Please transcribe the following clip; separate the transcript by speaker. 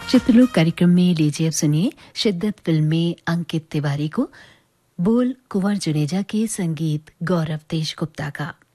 Speaker 1: चित्रलोक कार्यक्रम में लीजिए अब सुनिए शिद्दत फिल्म में अंकित तिवारी को, बोल कुंवर जुनेजा के, संगीत गौरव तेज गुप्ता का।